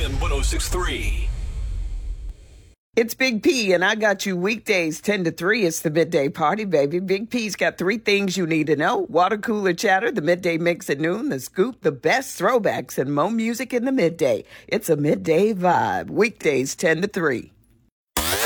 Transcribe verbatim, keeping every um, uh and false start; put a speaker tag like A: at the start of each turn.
A: M one oh six point three.
B: It's Big P, and I got you weekdays ten to three. It's the Midday Party, baby. Big P's got three things you need to know. Water cooler chatter, the midday mix at noon, the scoop, the best throwbacks, and more music in the midday. It's a midday vibe. Weekdays ten to three.